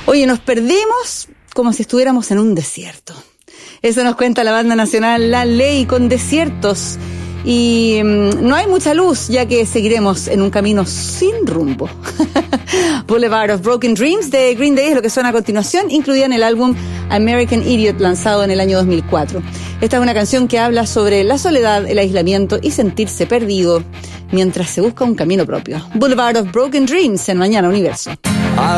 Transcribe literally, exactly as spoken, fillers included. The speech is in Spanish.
Oye, nos perdimos como si estuviéramos en un desierto. Eso nos cuenta la banda nacional La Ley, con desiertos. Y um, no hay mucha luz, ya que seguiremos en un camino sin rumbo. Boulevard of Broken Dreams de Green Day es lo que suena a continuación, incluida en el álbum American Idiot, lanzado en el año dos mil cuatro. Esta es una canción que habla sobre la soledad, el aislamiento y sentirse perdido mientras se busca un camino propio. Boulevard of Broken Dreams en Mañana Universo.